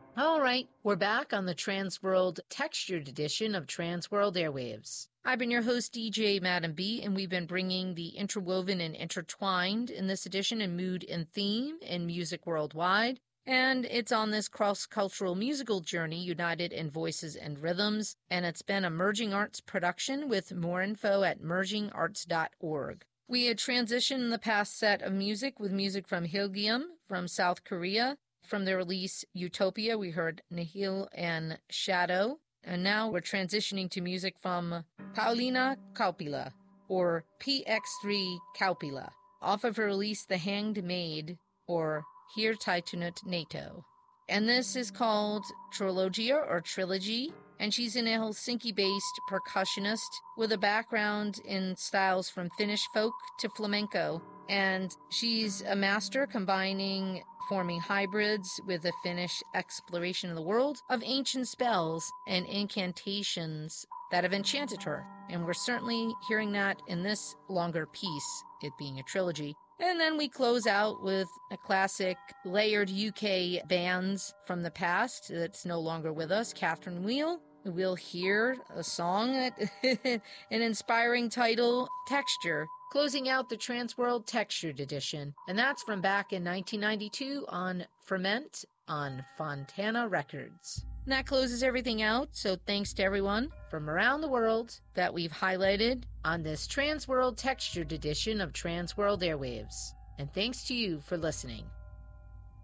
All right, we're back on the Transworld Textured edition of Transworld Airwaves. I've been your host, DJ Madam B, and we've been bringing the interwoven and intertwined in this edition in mood and theme in music worldwide. And it's on this cross-cultural musical journey united in voices and rhythms, and it's been a Merging Arts production with more info at mergingarts.org. We had transitioned in the past set of music with music from Hilgium from South Korea. From their release Utopia, we heard Nihil and Shadow. And now we're transitioning to music from Pauliina Kaupila, or PX3 Kaupila, off of her release The Hanged Maid, or Here Taitunut NATO. And this is called Trilogia or Trilogy, and she's an Helsinki-based percussionist with a background in styles from Finnish folk to flamenco. And she's a master forming hybrids with a Finnish exploration of the world of ancient spells and incantations that have enchanted her. And we're certainly hearing that in this longer piece, it being a trilogy. And then we close out with a classic layered UK bands from the past that's no longer with us, Catherine Wheel. We'll hear a song, an inspiring title, Texture, closing out the Transworld Textured edition. And that's from back in 1992 on Ferment on Fontana Records. And that closes everything out, so thanks to everyone from around the world that we've highlighted on this Transworld Textured edition of Transworld Airwaves. And thanks to you for listening.